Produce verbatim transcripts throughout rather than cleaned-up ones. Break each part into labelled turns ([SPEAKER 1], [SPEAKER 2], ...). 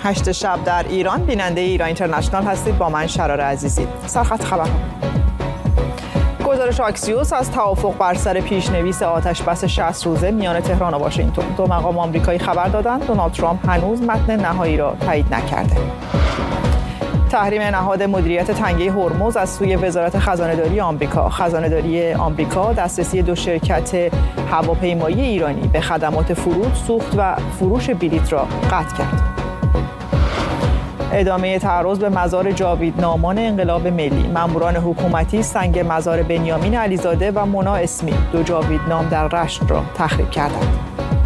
[SPEAKER 1] هشت شب در ایران، بیننده ایران اینترنشنال هستید. با من شرار عزیزی. سرخط خبرها. گزارش آکسیوس از توافق بر سر پیشنویس آتش بس شصت روزه میان تهران و واشنگتن. دو مقام آمریکایی خبر دادند دونالد ترامپ هنوز متن نهایی را تایید نکرده. تحریم نهاد مدیریت تنگه هرمز از سوی وزارت خزانه‌داری آمریکا. خزانه‌داری آمریکا دسترسی دو شرکت هواپیمایی ایرانی به خدمات فرود، سوخت و فروش بلیط را قطع کرد. ادامه تعرض به مزار جاویدنامان انقلاب ملی. ماموران حکومتی سنگ مزار بنیامین علیزاده و مونا اسمی، دو جاویدنام در رشت، را تخریب کردند.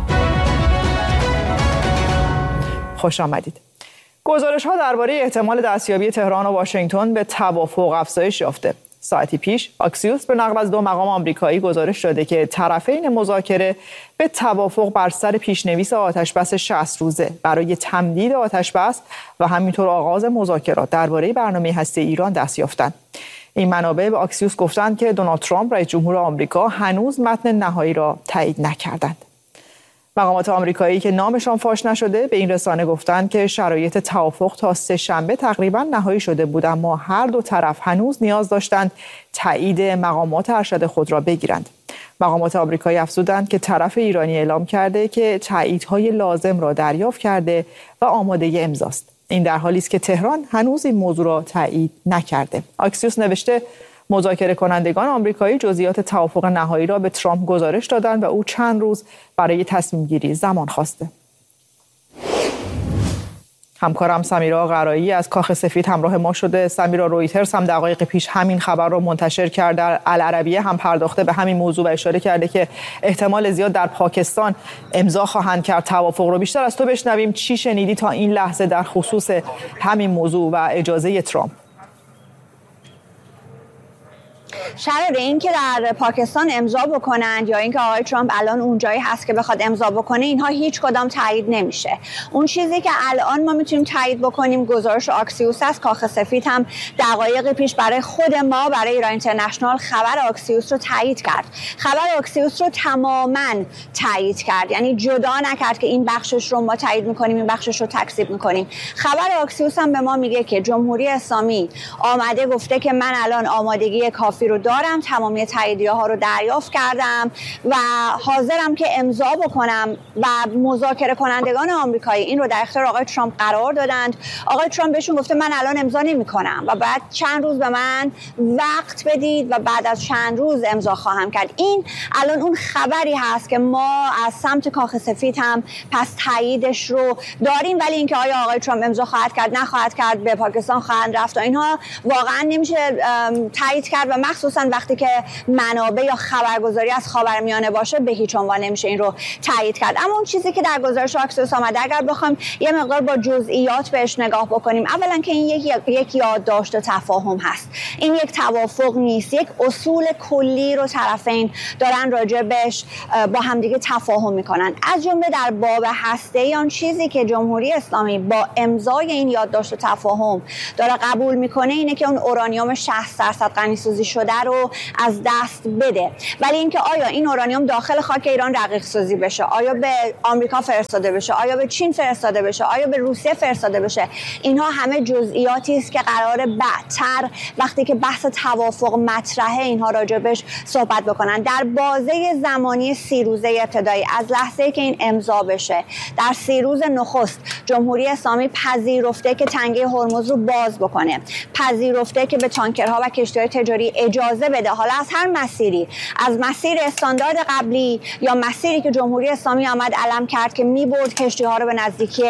[SPEAKER 1] خوش آمدید. گزارش‌ها درباره احتمال دستیابی تهران و واشنگتن به توافق افزایش یافته. ساعتی پیش آکسیوس به نقل از دو مقام آمریکایی گزارش داده که طرفین مذاکره به توافق بر سر پیشنویس آتش‌بس شصت روزه برای تمدید آتش‌بس و همینطور آغاز مذاکرات درباره برنامه هسته ایران دست یافتند. این منابع به آکسیوس گفتند که دونالد ترامپ رئیس جمهور آمریکا هنوز متن نهایی را تایید نکردند. مقامات آمریکایی که نامشان فاش نشده به این رسانه گفتند که شرایط توافق تا سه شنبه تقریباً نهایی شده بود، اما هر دو طرف هنوز نیاز داشتند تایید مقامات ارشد خود را بگیرند. مقامات آمریکایی افزودند که طرف ایرانی اعلام کرده که تاییدهای لازم را دریافت کرده و آماده امضاست. این در حالی است که تهران هنوز این موضوع را تایید نکرده. آکسیوس نوشته مذاکره کنندگان آمریکایی جزئیات توافق نهایی را به ترامپ گزارش دادند و او چند روز برای تصمیم گیری زمان خواسته. همکارم سمیرا قرایی از کاخ سفید همراه ما شده. سمیرا، رویترز هم دقایق پیش همین خبر را منتشر کرده. العربیه هم پرداخته به همین موضوع و اشاره کرده که احتمال زیاد در پاکستان امضا خواهند کرد توافق رو. بیشتر از تو بشنویم چی شنیدی تا این لحظه در خصوص همین موضوع و اجازه ترامپ.
[SPEAKER 2] شرط این که در پاکستان امضا بکنند یا اینکه آقای ترامپ الان اونجایی هست که بخواد امضا بکنه، اینها هیچ کدام تایید نمیشه. اون چیزی که الان ما میتونیم تایید بکنیم گزارش آکسیوس است. کاخ سفید هم دقایق پیش برای خود ما، برای ایران اینترنشنال، خبر آکسیوس رو تایید کرد. خبر آکسیوس رو تماما تایید کرد، یعنی جدا نکرد که این بخشش رو ما تایید میکنیم، این بخشش رو تکذیب میکنیم. خبر آکسیوس هم به ما میگه که جمهوری اسلامی آمده گفته که من الان آمادگی کافی رو دارم، تمامی تاییدیه ها رو دریافت کردم و حاضرم که امضا بکنم و مذاکره کنندگان آمریکایی این رو در اختیار آقای ترامپ قرار دادند. آقای ترامپ بهشون گفته من الان امضا نمی‌کنم و بعد چند روز به من وقت بدید و بعد از چند روز امضا خواهم کرد. این الان اون خبری هست که ما از سمت کاخ سفید هم پس تاییدش رو داریم، ولی اینکه آیا آقای ترامپ امضا خواهد کرد نخواهد کرد، به پاکستان خواهند رفت و اینها واقعا نمیشه تایید کرد و مخصوصا وقتی که منابع یا خبرگزاری از خاورمیانه باشه به هیچ عنوان نمیشه این رو تایید کرد. اما اون چیزی که در گزارش آکسیوس آمده، اگر بخوایم یه مقدار با جزئیات بهش نگاه بکنیم، اولا که این یک یک یادداشت تفاهم هست، این یک توافق نیست، یک اصول کلی رو طرفین دارن راجع بهش با همدیگه تفاهم میکنن. از جمله در باب هسته‌ای آن چیزی که جمهوری اسلامی با امضای این یادداشت تفاهم داره قبول میکنه اینه که اون اورانیوم شصت درصد غنی‌سازی شده رو از دست بده. ولی اینکه آیا این اورانیوم داخل خاک ایران رقیق سازی بشه، آیا به آمریکا فرستاده بشه، آیا به چین فرستاده بشه، آیا به روسیه فرستاده بشه، اینها همه جزئیاتی است که قراره بعدتر وقتی که بحث توافق مطرحه اینها راجبش صحبت بکنن. در بازه زمانی سی روزه ابتدایی از لحظه‌ای که این امضا بشه، در سی روز نخست جمهوری اسلامی پذیرفته که تنگه هرمز رو باز بکنه، پذیرفته که به تانکرها و کشتی‌های تجاری اجازه بده، حالا از هر مسیری، از مسیر استاندارد قبلی یا مسیری که جمهوری اسلامی آمد علم کرد که می‌برد کشتی‌ها رو به نزدیکی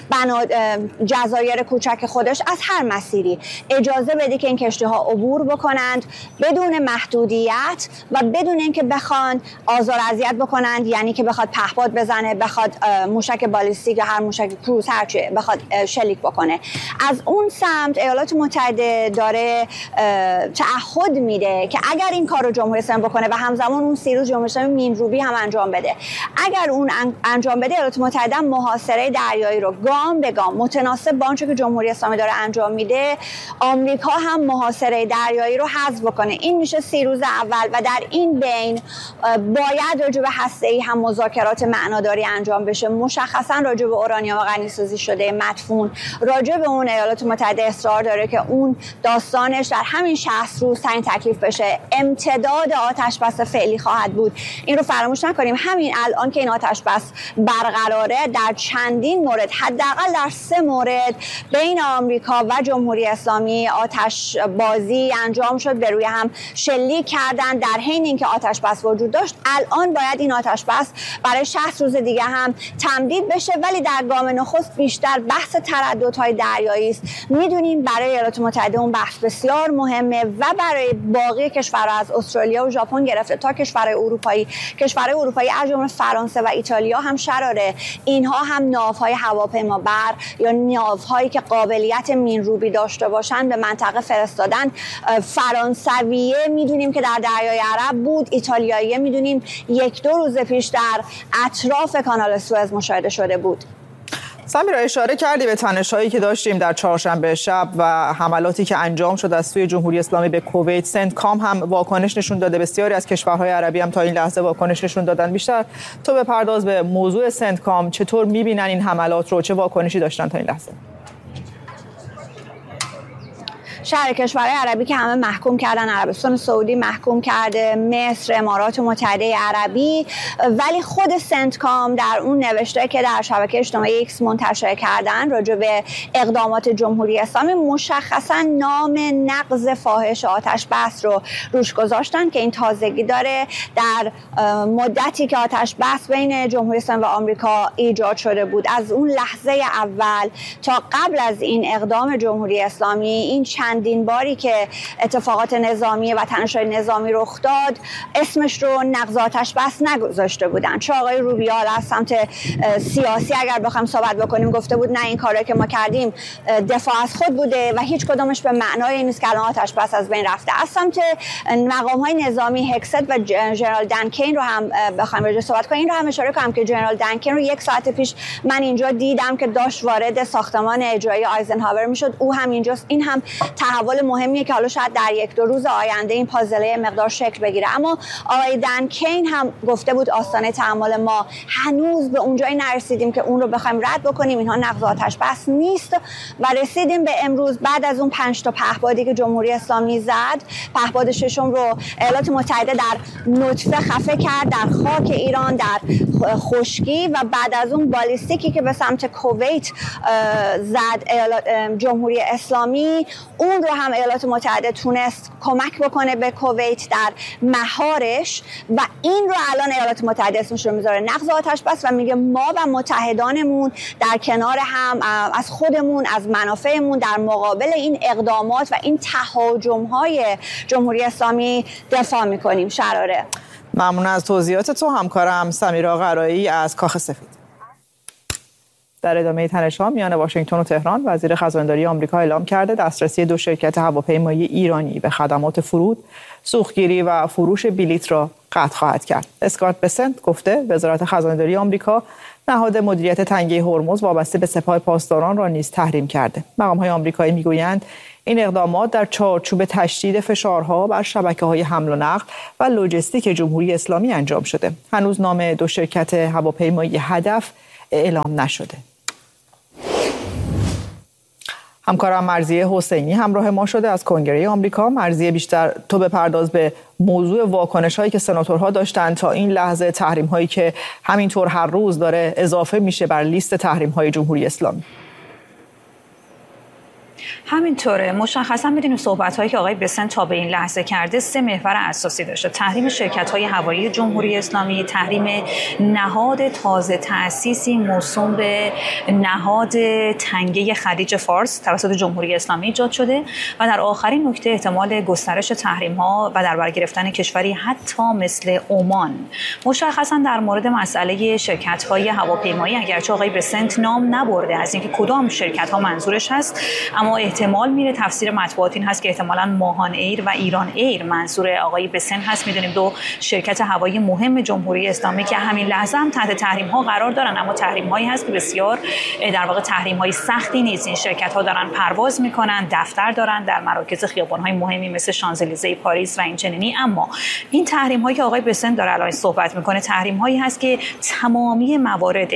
[SPEAKER 2] جزایر کوچک خودش، از هر مسیری اجازه بده که این کشتی‌ها عبور بکنند بدون محدودیت و بدون اینکه بخوان آزار اذیت بکنند، یعنی که بخواد پهپاد بزنه، بخواد موشک بالیستیک یا هر موشک کروز هر چی بخواد شلیک بکنه. از اون سمت ایالات متحده داره تعهد میده میده که اگر این کار رو جمهوری اسلامی بکنه و همزمان اون سی روز جمهوری اسلامی مینروبی هم انجام بده، اگر اون انجام بده، ایالات متحده محاصره دریایی رو گام به گام متناسب با آنچه که جمهوری اسلامی داره انجام میده، آمریکا هم محاصره دریایی رو حذف بکنه. این میشه سی روز اول و در این بین باید راجع به هسته‌ای هم مذاکرات معناداری انجام بشه. مشخصا راجع به اورانیوم غنی‌سازی شده مدفون، راجع به اون ایالات متحده اصرار داره که اون داستانش در همین شصت روز تعیین تکلیف بشه. امتداد آتش بس فعلی خواهد بود. این رو فراموش نکنیم. همین الان که این آتش بس برقراره، در چندین مورد، حداقل در سه مورد بین آمریکا و جمهوری اسلامی آتش بازی انجام شد، به روی هم شلیک کردن در حین اینکه آتش بس وجود داشت. الان باید این آتش بس برای شصت روز دیگه هم تمدید بشه، ولی در گام نخست بیشتر بحث ترددهای دریایی است. میدونیم برای ایالات متحده اون بحث بسیار مهمه و برای باقی کشورها از استرالیا و ژاپن گرفته تا کشورهای اروپایی، کشورهای اروپایی از جمله فرانسه و ایتالیا هم شراره اینها هم ناوهای هواپیما بر یا ناوهایی که قابلیت مینروبی داشته باشن به منطقه فرستادن. فرانسویه میدونیم که در دریای عرب بود، ایتالیایی میدونیم یک دو روز پیش در اطراف کانال سوئز مشاهده شده بود.
[SPEAKER 1] سمیرا، اشاره کردی به تنش‌هایی که داشتیم در چهارشنبه شب و حملاتی که انجام شد از سوی جمهوری اسلامی به کویت. سنتکام هم واکنش نشون داده، بسیاری از کشورهای عربی هم تا این لحظه واکنش نشون دادن. بیشتر تو بپرداز به موضوع سنتکام، چطور می‌بینن این حملات رو، چه واکنشی داشتن تا این لحظه؟
[SPEAKER 2] شهر کشورهای عربی که همه محکوم کردن، عربستان سعودی محکوم کرده، مصر، امارات متحده عربی، ولی خود سنتکام در اون نوشته که در شبکه اجتماعی ایکس منتشر کردن راجع به اقدامات جمهوری اسلامی، مشخصا نام نقض فاحش آتش بس رو روش گذاشتن که این تازگی داره. در مدتی که آتش بس بین جمهوری اسلامی و آمریکا ایجاد شده بود، از اون لحظه اول تا قبل از این اقدام جمهوری اسلامی، این چند چندین باری که اتفاقات نظامی و تنش‌های نظامی رخ داد، اسمش رو نقض آتش بس نگذاشته بودن. چه آقای روبیال از سمت سیاسی اگر بخوام صحبت بکنیم گفته بود نه، این کارا که ما کردیم دفاع از خود بوده و هیچ کدامش به معنای این نیست که الان آتش بس از بین رفته. از سمت مقام‌های نظامی هکست و جنرال دنکین رو هم بخوام راجع صحبت کنیم، این رو هم اشاره کنم که جنرال دنکین رو یک ساعت پیش من اینجا دیدم که داشت وارد ساختمان اجرایی آیزنهاور میشد. او هم اینجاست. این هم تحول مهمیه که حالا شاید در یک دو روز آینده این پازله مقدار شکل بگیره. اما آقای دنکین هم گفته بود آستانه تحمل ما هنوز به اونجایی نرسیدیم که اون رو بخوایم رد بکنیم، اینها نقض آتش بس نیست. و رسیدیم به امروز بعد از اون پنج تا پهپادی که جمهوری اسلامی زد. پهپاد ششم رو ایالات متحده در نطفه خفه کرد، در خاک ایران، در خشکی، و بعد از اون بالیستیکی که به سمت کویت زد جمهوری اسلامی، اون رو هم ایالات متحده تونست کمک بکنه به کویت در مهارش و این رو الان ایالات متحده اسمش رو میذاره نقض آتش بس و میگه ما و متحدانمون در کنار هم از خودمون، از منافعمون در مقابل این اقدامات و این تهاجم‌های جمهوری اسلامی دفاع میکنیم. شراره.
[SPEAKER 1] ممنون از توضیحات تو همکارم سمیرا قرایی از کاخ سفید. در ادامه تنش‌ها میان واشنگتن و تهران، وزیر خزانه‌داری آمریکا اعلام کرده دسترسی دو شرکت هواپیمایی ایرانی به خدمات فرود، سوختگیری و فروش بلیط را قطع خواهد کرد. اسکات بسنت گفته وزارت خزانه‌داری آمریکا نهاد مدیریت تنگه هرمز وابسته به سپاه پاسداران را نیز تحریم کرده. مقام‌های آمریکایی میگویند این اقدامات در چارچوب تشدید فشارها بر شبکه‌های حمل و نقل و لوجستیک جمهوری اسلامی انجام شده. هنوز نام دو شرکت هواپیمایی هدف اعلام نشده. همکارم مرضیه حسینی همراه ما شده از کنگره آمریکا. مرضیه، بیشتر تو بپرداز به موضوع واکنش‌هایی که سناتورها داشتن تا این لحظه، تحریم‌هایی که همینطور هر روز داره اضافه میشه بر لیست تحریم‌های جمهوری اسلامی.
[SPEAKER 3] همینطوره. مشخصا می‌دونیم صحبت‌هایی که آقای بسنت تا به این لحظه کرده سه محور اساسی داشته: تحریم شرکت‌های هوایی جمهوری اسلامی، تحریم نهاد تازه تأسیسی موسوم به نهاد تنگه خلیج فارس توسط جمهوری اسلامی ایجاد شده و در آخرین نکته احتمال گسترش تحریم‌ها و در بر گرفتن کشوری حتی مثل عمان. مشخصا در مورد مسئله شرکت‌های هواپیمایی، اگرچه آقای بسنت نام نبرده از اینکه کدام شرکت‌ها منظورش هست، اما احتمال میره تفسیر مطبوعات این هست که احتمالاً ماهان ایر و ایران ایر منظور آقای بسن هست. میدونیم دو شرکت هوایی مهم جمهوری اسلامی که همین لحظه هم تحت تحریم ها قرار دارن، اما تحریم هایی هست که بسیار در واقع تحریم های سختی نیست. این شرکت ها دارن پرواز میکنن، دفتر دارن در مراکز خیابان های مهمی مثل شانزلیزه پاریس و این چنینی. اما این تحریم هایی که آقای بسن داره الان صحبت میکنه تحریم هایی هست که تمامی موارد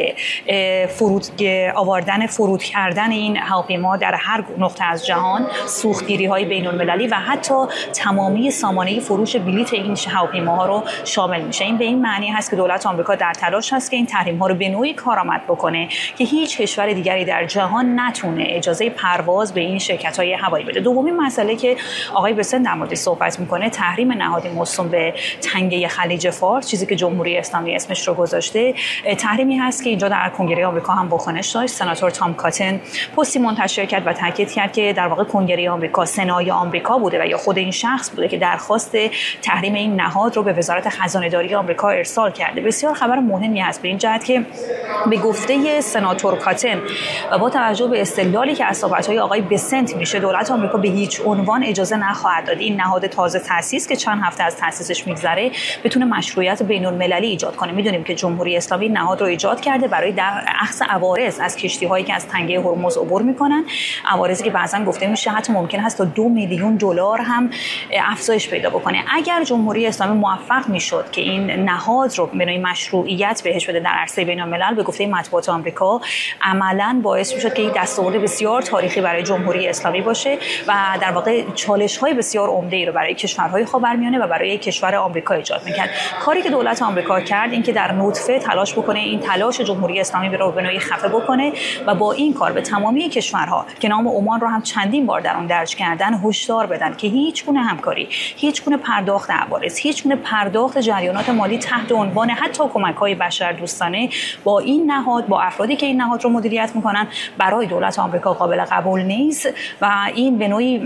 [SPEAKER 3] فرود آوردن فرود کردن این هواپیما در هر نقطه از جهان، سوختگیری های بین المللی و حتی تمامی سامانه فروش بلیط این هواپیماها رو شامل میشه. این به این معنی هست که دولت آمریکا در تلاش هست که این تحریم ها رو به نوعی کارآمد بکنه که هیچ کشور دیگری در جهان نتونه اجازه پرواز به این شرکت های هوایی بده. دومین مسئله که آقای بسن در موردش صحبت میکنه تحریم نهادی موسوم به تنگه خلیج فارس، چیزی که جمهوری اسلامی اسمش رو گذاشته. تحریمی هست که اینجا در کنگره آمریکا هم واکنش داشت. سناتور تام کاتن پستی منتشر کرد و تاکید کرد که در واقع کنگره آمریکا سنای آمریکا بوده و یا خود این شخص بوده که درخواست تحریم این نهاد رو به وزارت خزانه‌داری آمریکا ارسال کرده. بسیار خبر مهمی است به این جهت که به گفته سناتور کاتن و با توجه به استدلالی که از صحبت‌های آقای بسنت میشه، دولت آمریکا به هیچ عنوان اجازه نخواهد داد این نهاد تازه تأسیس که چند هفته از تأسیسش میگذره بتونه مشروعیت بین‌المللی ایجاد کنه. میدونیم که جمهوری اسلامی نهاد رو ایجاد کرده برای در اخذ عوارض از کشتی‌هایی که از تنگه هرمز عبور میکنن، عوارضی که بعضا گفته میشه حتی ممکن است تا دو میلیون دلار هم افزایش پیدا بکنه. اگر جمهوری اسلامی موفق میشد که این نهاد رو به نوعی مشروعیت بهش بده در عرصه بین‌الملل، به گفته مطبوعات آمریکا عملاً باعث میشد که این دستاورد بسیار تاریخی برای جمهوری اسلامی باشه و در واقع چالش‌های بسیار عمده‌ای رو برای کشورهای خاورمیانه و برای کشور آمریکا ایجاد می‌کرد. کاری که دولت آمریکا کرد این که در نطفه تلاش بکنه این تلاش جمهوری اسلامی رو به نوعی خفه بکنه و با این کار به تمامی کشورها که نام عمان رو هم چندین بار در اون درج کردن هشدار بدن که هیچ گونه همکاری، هیچ گونه پرداخت عوارض، هیچ گونه پرداخت جریانات مالی تحت عنوان حتی کمک‌های بشردوستانه با این نهاد، با افرادی که این نهاد رو مدیریت می‌کنن، برای دولت آمریکا قابل قبول نیست و این به نوعی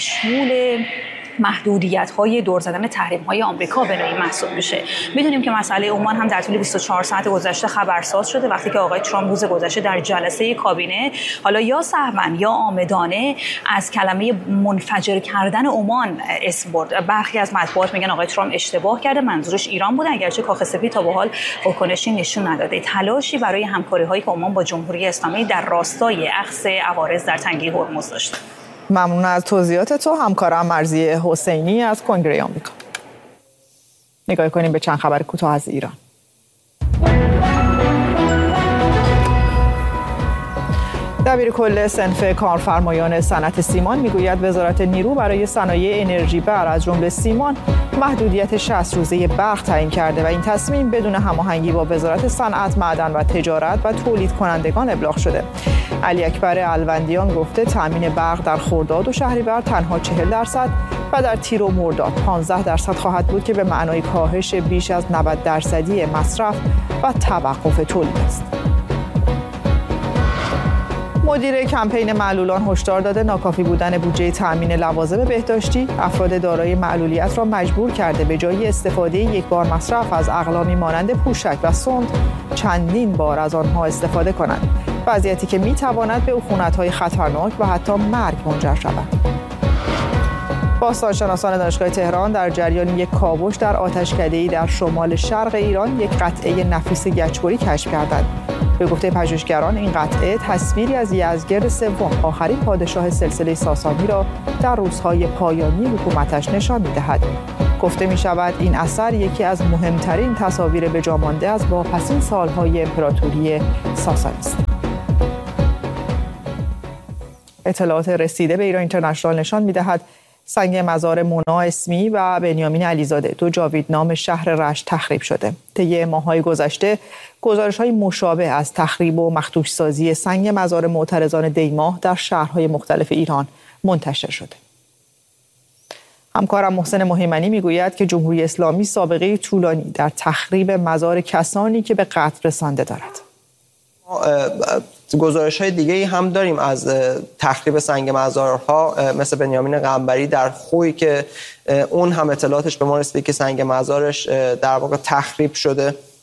[SPEAKER 3] مشمول محدودیت‌های دور زدن تحریم‌های آمریکا به نوعی محسوب میشه. می‌دونیم که مسئله عمان هم در طول بیست و چهار ساعت گذشته خبرساز شده وقتی که آقای ترامپ روز گذشته در جلسه کابینه حالا یا سهواً یا عامدانه از کلمه منفجر کردن عمان اسم برد. برخی از مطبوعات میگن آقای ترامپ اشتباه کرده، منظورش ایران بوده، اگرچه کاخ سفید تا به حال واکنشی نشون نداده. تلاشی برای همکاری‌هایی که عمان با جمهوری اسلامی در راستای اخذ عوارض در تنگه هرمز داشته.
[SPEAKER 1] ممنون از توضیحات تو همکارم مرضیه حسینی از کنگره آمریکا. نگاه کنیم به چند خبر کوتاه از ایران. دبیر کل صنف کارفرمایان صنعت سیمان میگوید وزارت نیرو برای صنایع انرژی بر از جمله سیمان محدودیت شصت روزه برق تعیین کرده و این تصمیم بدون هماهنگی با وزارت صنعت، معدن و تجارت و تولید کنندگان ابلاغ شده. علی اکبر الوندیان گفته تامین برق در خرداد و شهریور تنها چهل درصد و در تیر و مرداد پانزده درصد خواهد بود که به معنای کاهش بیش از نود درصدی مصرف و توقف تولید است. مدیر کمپین معلولان هشدار داده ناکافی بودن بودجه تامین لوازم بهداشتی افراد دارای معلولیت را مجبور کرده به جای استفاده یک بار مصرف از اقلامی مانند پوشک و سوند چندین بار از آنها استفاده کنند، وضعیتی که میتواند به عفونت‌های خطرناک و حتی مرگ منجر شود. باستانشناسان دانشگاه تهران در جریان یک کاوش در آتشکده‌ای در شمال شرق ایران یک قطعه نفیس گچبری کشف کردند. به گفته پژوهشگران این قطعه تصویری از یزدگرد سوم آخرین پادشاه سلسله ساسانی را در روزهای پایانی حکومتش نشان می‌دهد. گفته می‌شود این اثر یکی از مهمترین تصاویر بجامانده از واپسین سالهای امپراتوری ساسانی است. اطلاعات رسیده به ایران اینترنشنال نشان می‌دهد سنگ مزار مونا اسمی و بنیامین علیزاده دو جاویدنام شهر رشت تخریب شده. طی ماه‌های گذشته گزارش‌های مشابه از تخریب و مخدوش‌سازی سنگ مزار معترضان دیماه در شهرهای مختلف ایران منتشر شده. همکارم محسن مهیمنی میگوید که جمهوری اسلامی سابقه طولانی در تخریب مزار کسانی که به قتل رسانده دارد.
[SPEAKER 4] گزارش‌های دیگه‌ای هم داریم از تخریب سنگ مزارها مثل بنیامین قنبری در خوی که اون هم اطلاعاتش به ما رسیده که سنگ مزارش در واقع تخریب شده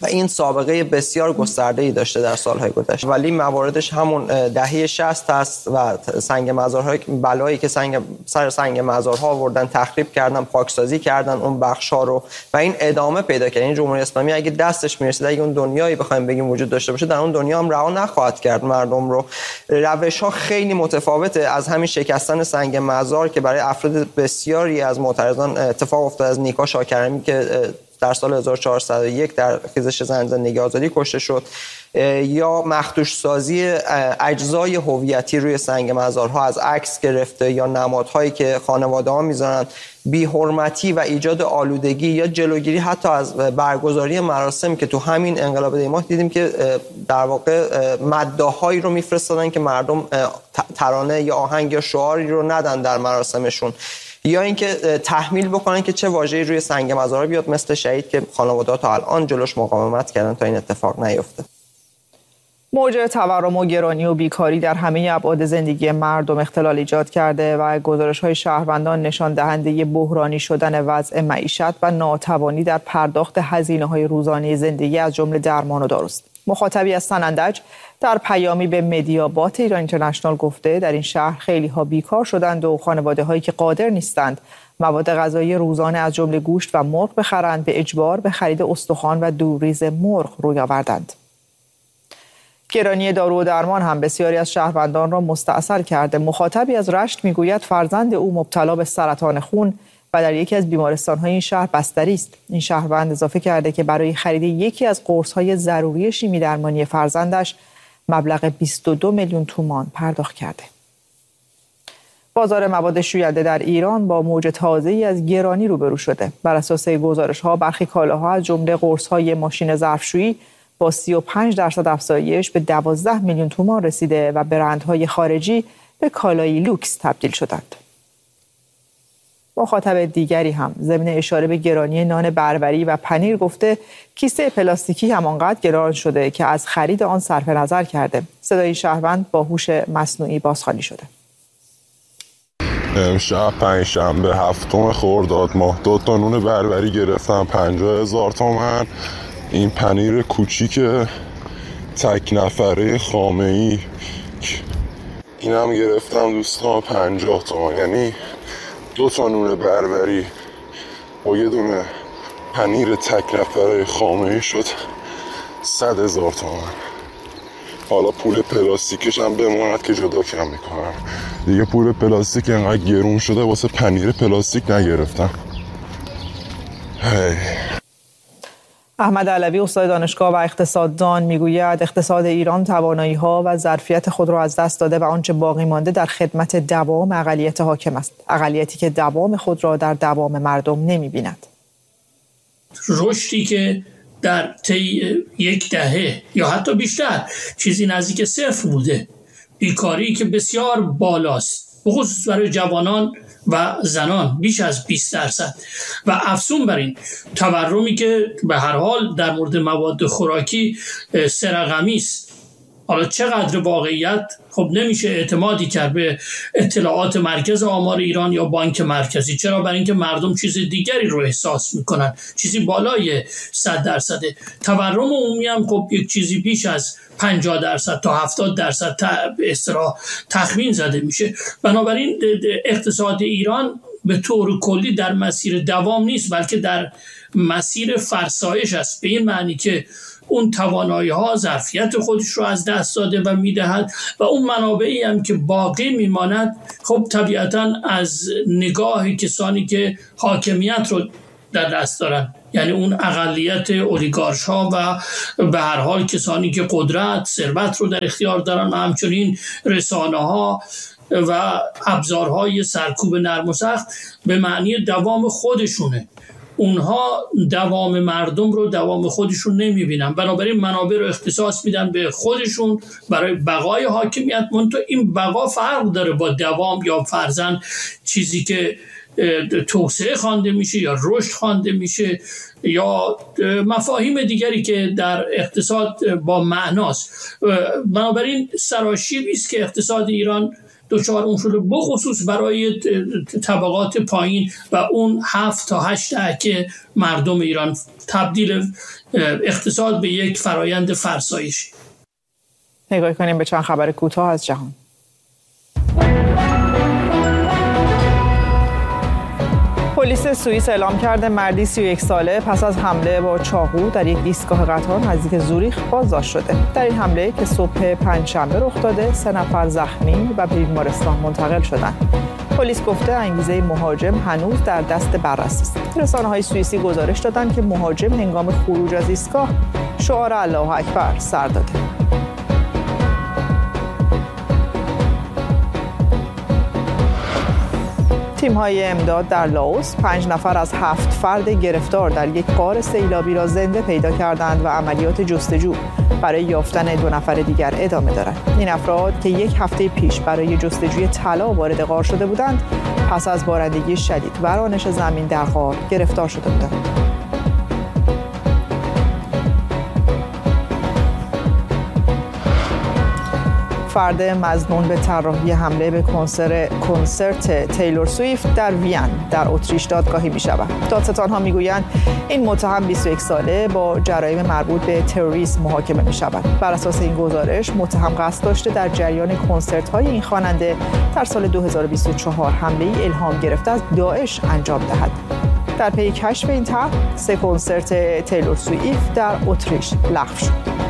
[SPEAKER 4] و این سابقه بسیار گسترده‌ای داشته در سالهای گذشته، ولی مواردش همون دهه شصت است و سنگ مزارهای بلایی که سنگ سر سنگ مزارها آوردن، تخریب کردن، پاکسازی کردن اون بخش‌ها رو و این ادامه پیدا کرد. این جمهوری اسلامی اگه دستش میرسید، اگه اون دنیایی بخوایم بگیم وجود داشته باشه، در اون دنیا هم رها نخواهد کرد مردم رو. روش‌ها خیلی متفاوته، از همین شکستن سنگ مزار که برای افراد بسیاری از معترضان اتفاق افتاد، از نیکا شاکرمی که در سال هزار و چهارصد و یک در خیزش زن زندگی آزادی کشته شد، یا مخدوش سازی اجزای هویتی روی سنگ مزارها از عکس گرفته یا نمادهایی که خانواده‌ها میذارن، بی حرمتی و ایجاد آلودگی یا جلوگیری حتی از برگزاری مراسم که تو همین انقلاب دیماه دیدیم که در واقع مداحایی رو میفرستادن که مردم ترانه یا آهنگ یا شعاری رو ندن در مراسمشون، یا اینکه تحمیل بکنن که چه واژه‌ای روی سنگ مزار بیاد، مثل شهید که خانواده‌ها تا الان جلوش مقاومت کردن تا این اتفاق نیفته.
[SPEAKER 1] موج تورم و گرانی و بیکاری در همه ابعاد زندگی مردم اختلال ایجاد کرده و گزارش‌های شهروندان نشان دهنده بحرانی شدن وضع معیشت و ناتوانی در پرداخت هزینه‌های روزانه زندگی از جمله درمان و داروست. مخاطبی از سنندج در پیامی به مدیابات ایران اینترنشنال گفته در این شهر خیلی ها بیکار شدند و خانواده هایی که قادر نیستند مواد غذایی روزانه از جمله گوشت و مرغ بخرند به اجبار به خرید استخوان و دوریز مرغ روی آوردند. گرانی دارو و درمان هم بسیاری از شهروندان را مستأصل کرده. مخاطبی از رشت میگوید فرزند او مبتلا به سرطان خون و در یکی از بیمارستان‌های این شهر بستری است. این شهروند اضافه کرده که برای خرید یکی از قرص‌های ضروری شیمی درمانی فرزندش مبلغ بیست و دو میلیون تومان پرداخت کرده. بازار مواد شوینده در ایران با موج تازه‌ای از گرانی روبرو شده. بر اساس گزارش‌ها برخی کالاها از جمله قرص‌های ماشین ظرفشویی با سی و پنج درصد افزایش به دوازده میلیون تومان رسیده و برندهای خارجی به کالای لوکس تبدیل شدند. مخاطب دیگری هم ضمن اشاره به گرانی نان بربری و پنیر گفته کیسه پلاستیکی همانقدر گران شده که از خرید آن صرف نظر کرده. صدای شهروند با هوش مصنوعی بازخوانی شده.
[SPEAKER 5] امشب پنجشنبه هفتم خرداد ماه دو تا نون بربری گرفتم پنجاه هزار تومان. این پنیر کوچیک تک نفره خامه‌ای اینم گرفتم دوستان پنجاه تومان، یعنی دو تا نون بربری با یه دونه پنیر تک نفره خامه‌ای شد صد هزار تومان. حالا پول پلاستیکش هم بماند که جدا کم میکنم دیگه. پول پلاستیک اینقدر گرون شده واسه پنیر پلاستیک نگرفتم. هی.
[SPEAKER 1] احمد علوی استاد دانشگاه و اقتصاددان میگوید اقتصاد ایران توانایی‌ها و ظرفیت خود را از دست داده و آنچه باقی مانده در خدمت دوام اقلیت حاکم است، اقلیتی که دوام خود را در دوام مردم نمی‌بیند.
[SPEAKER 6] رشدی که در طی یک دهه یا حتی بیشتر چیزی نزدیک صفر بوده، بیکاری که بسیار بالاست، بخصوص برای جوانان و زنان بیش از بیست درصد و افزون بر این تورمی که به هر حال در مورد مواد خوراکی سه رقمی است. حالا چقدر واقعیت خب نمیشه اعتمادی کرد به اطلاعات مرکز آمار ایران یا بانک مرکزی. چرا؟ برای اینکه مردم چیز دیگری رو احساس میکنن، چیزی بالای صد درصده. تورم عمومی هم خب یک چیزی بیش از پنجاه درصد تا هفتاد درصد به اصطلاح تخمین زده میشه. بنابراین اقتصاد ایران به طور کلی در مسیر دوام نیست، بلکه در مسیر فرسایش است، به این معنی که اون توانایی ها ظرفیت خودش رو از دست داده و میدهد و اون منابعی هم که باقی میماند خب طبیعتاً از نگاه کسانی که حاکمیت رو در دست دارن، یعنی اون اقلیت اولیگارش ها و به هر حال کسانی که قدرت ثروت رو در اختیار دارن و همچنین رسانه ها و ابزارهای سرکوب نرم و سخت به معنی دوام خودشونه. اونها دوام مردم رو دوام خودشون نمیبینن، بنابراین منابع رو اختصاص میدن به خودشون برای بقای حاکمیت. منتها این بقا فرق داره با دوام یا فرضاً چیزی که توسعه خوانده میشه یا رشد خوانده میشه یا مفاهیم دیگری که در اقتصاد با معناست. بنابراین سراشیبی است که اقتصاد ایران دچار اون شده، بخصوص برای طبقات پایین و اون هفت تا هشت دهه مردم ایران، تبدیل اقتصاد به یک فرایند فرسایشی.
[SPEAKER 1] نگاه کنیم به چند خبر کوتاه از جهان. پلیس سوئیس اعلام کرده مردی سی و یک ساله پس از حمله با چاقو در یک ایستگاه قطار نزدیک زوریخ بازداشت شده. در این حمله که صبح پنجشنبه رخ داده، سه نفر زخمی و به بیمارستان منتقل شدند. پلیس گفته انگیزه مهاجم هنوز در دست بررسی است. رسانه‌های سوئیسی گزارش دادند که مهاجم هنگام خروج از ایستگاه شعار الله اکبر سر داده. تیم‌های امداد در لاوس پنج نفر از هفت فرد گرفتار در یک غار سیلابی را زنده پیدا کردند و عملیات جستجو برای یافتن دو نفر دیگر ادامه دارد. این افراد که یک هفته پیش برای جستجوی طلا وارد غار شده بودند، پس از بارندگی شدید و رانش زمین در غار گرفتار شده بودند. فرد مظنون به طراحی حمله به کنسرت کنسرت تیلور سویفت در وین در اتریش دادگاهی می شود. دادستان‌ها می گویند این متهم بیست و یک ساله با جرایم مربوط به تروریسم محاکمه می شود. بر اساس این گزارش متهم قصد داشته در جریان کنسرت‌های این خواننده در سال دو هزار و بیست و چهار حمله‌ای الهام گرفته از داعش انجام دهد. در پی کشف این طرح، سه کنسرت تیلور سویفت در اتریش لغو شد.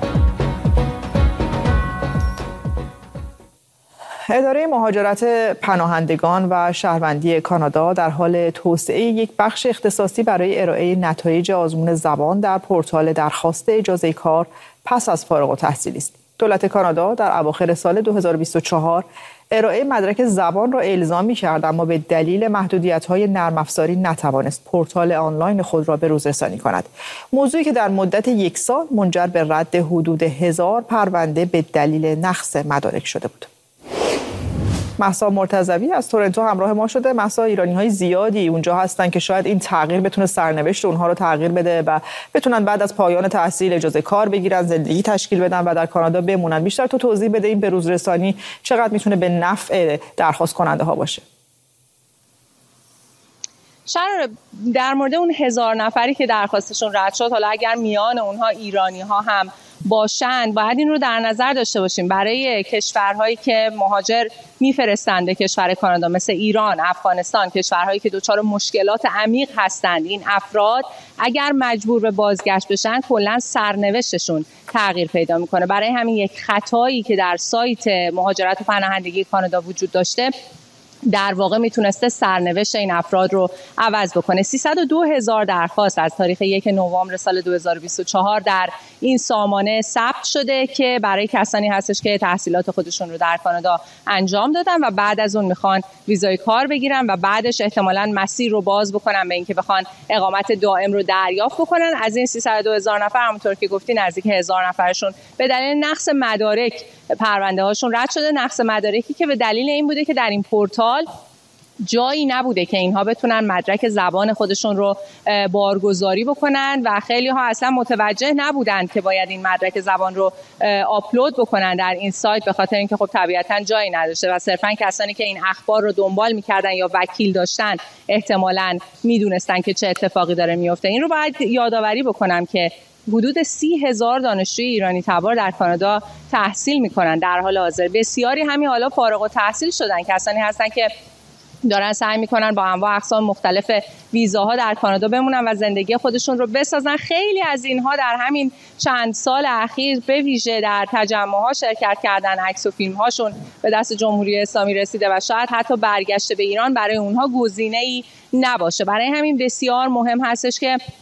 [SPEAKER 1] اداره مهاجرت پناهندگان و شهروندی کانادا در حال توسعه یک بخش اختصاصی برای ارائه نتایج آزمون زبان در پورتال درخواست اجازه کار پس از فارغ التحصیلی است. دولت کانادا در اواخر سال دو هزار و بیست و چهار ارائه مدرک زبان را الزامی کرد، اما به دلیل محدودیت‌های نرم افزاری نتوانست پورتال آنلاین خود را به روز رسانی کند. موضوعی که در مدت یک سال منجر به رد حدود هزار پرونده به دلیل نقص مدارک شده بود. مهسا مرتضوی از تورنتو همراه ما شده. مهسا، ایرانی‌های زیادی اونجا هستن که شاید این تغییر بتونه سرنوشت اونها رو تغییر بده و بتونن بعد از پایان تحصیل اجازه کار بگیرن، زندگی تشکیل بدن و در کانادا بمونن. بیشتر تو توضیح بده این بروز رسانی چقدر میتونه به نفع درخواست کننده ها باشه؟
[SPEAKER 7] شرار در مورد اون هزار نفری که درخواستشون رد شد، حالا اگر میان اونها ایرانی ها هم باشند، باید این رو در نظر داشته باشیم. برای کشورهایی که مهاجر میفرستند به کشور کانادا مثل ایران، افغانستان، کشورهایی که دچار مشکلات عمیق هستند، این افراد اگر مجبور به بازگشت بشن کلا سرنوشتشون تغییر پیدا میکنه. برای همین یک خطایی که در سایت مهاجرت و پناهندگی کانادا وجود داشته در واقع میتونسته سرنوشت این افراد رو عوض بکنه. سیصد و دو هزار درخواست از تاریخ یک نوامبر سال دو هزار و بیست و چهار در این سامانه ثبت شده که برای کسانی هستش که تحصیلات خودشون رو در کانادا انجام دادن و بعد از اون میخوان ویزای کار بگیرن و بعدش احتمالاً مسیر رو باز بکنن به اینکه بخوان اقامت دائم رو دریافت بکنن. از این سیصد و دو هزار نفر همونطور که گفتی نزدیک هزار نفرشون به دلیل نقص مدارک پرونده هاشون رد شده. نقص مدارکی که به دلیل این بوده که در این پورتال جایی نبوده که اینها بتونن مدرک زبان خودشون رو بارگذاری بکنن و خیلی ها اصلا متوجه نبودن که باید این مدرک زبان رو آپلود بکنن در این سایت، به خاطر اینکه خب طبیعتاً جایی نداشته و صرفاً کسانی که این اخبار رو دنبال میکردن یا وکیل داشتن احتمالاً میدونستن که چه اتفاقی داره میفته. این رو باید یادآوری بکنم که حدود سی هزار دانشجوی ایرانی تبار در کانادا تحصیل میکنن در حال حاضر. بسیاری همین حالا فارغ التحصیل شدن، کسانی هستن که دارن سعی میکنن با انواع اقسام مختلف ویزاها در کانادا بمونن و زندگی خودشون رو بسازن. خیلی از اینها در همین چند سال اخیر به ویژه در تجمع‌ها شرکت کردن، عکس و فیلم هاشون به دست جمهوری اسلامی رسیده و شاید حتی برگشت به ایران برای اونها گزینه‌ای نباشه. برای همین بسیار مهم هستش که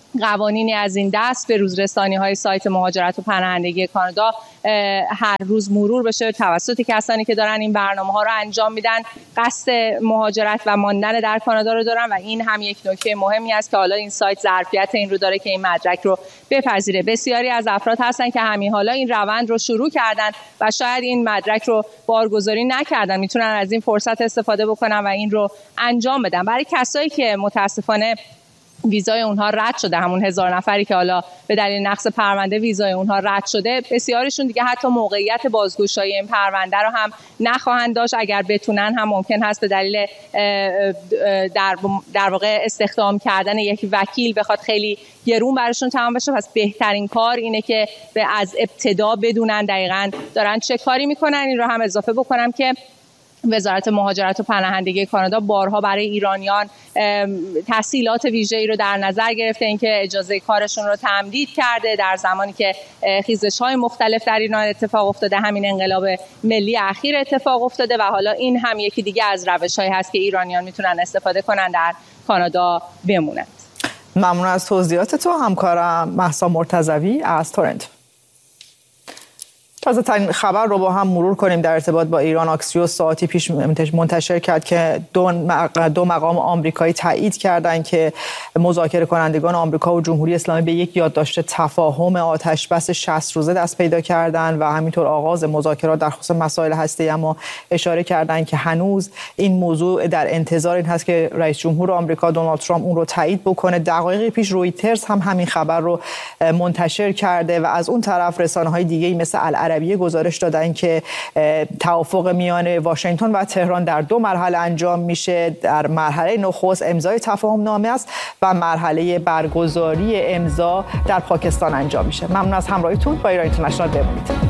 [SPEAKER 7] قوانینی از این دست به روزرسانی‌های سایت مهاجرت و پناهندگی کانادا هر روز مرور بشه توسط کسانی که دارن این برنامه‌ها رو انجام میدن، قصد مهاجرت و ماندن در کانادا رو دارن و این هم یک نکته مهمی است که حالا این سایت ظرفیت این رو داره که این مدرک رو بپذیره. بسیاری از افراد هستن که همین حالا این روند رو شروع کردن و شاید این مدرک رو بارگذاری نکردن، میتونن از این فرصت استفاده بکنن و این رو انجام بدن. برای کسایی که متاسفانه ویزای اونها رد شده، همون هزار نفری که حالا به دلیل نقص پرونده ویزای اونها رد شده، بسیاریشون دیگه حتی موقعیت بازگشایی این پرونده رو هم نخواهند داشت. اگر بتونن هم ممکن هست به دلیل در در واقع استخدام کردن یک وکیل بخواد خیلی گرون براشون تمام بشه. پس بهترین کار اینه که به از ابتدا بدونن دقیقاً دارن چه کاری میکنن. این رو هم اضافه بکنم که وزارت مهاجرت و پناهندگی کانادا بارها برای ایرانیان تسهیلات ویژه‌ای رو در نظر گرفته، اینکه اجازه کارشون رو تمدید کرده در زمانی که خیزش‌های مختلف در ایران اتفاق افتاده، همین انقلاب ملی اخیر اتفاق افتاده و حالا این هم یکی دیگه از روش‌هایی هست که ایرانیان میتونن استفاده کنن در کانادا بمونند.
[SPEAKER 1] ممنون از توضیحات تو همکارم مهسا مرتضوی از تورنتو. تازه ترین خبر رو با هم مرور کنیم در ارتباط با ایران. آکسیوس ساعتی پیش منتشر کرد که دو دو مقام آمریکایی تایید کردند که مذاکره کنندگان آمریکا و جمهوری اسلامی به یک یادداشت تفاهم آتش‌بس شصت روزه دست پیدا کردند و همینطور آغاز مذاکرات در خصوص مسائل هسته‌ای. اما اشاره کردند که هنوز این موضوع در انتظار این هست که رئیس جمهور آمریکا دونالد ترامپ اون رو تایید بکنه. دقایقی پیش رویترز هم همین خبر رو منتشر کرده و از اون طرف رسانه‌های دیگه‌ای مثل العربیه گزارش دادن که توافق میان واشنگتن و تهران در دو مرحله انجام میشه. در مرحله نخست امضای تفاهم نامه است و مرحله برگزاری امضا در پاکستان انجام میشه. ممنون از همراهیتون. با ایران اینترنشنال بمونید.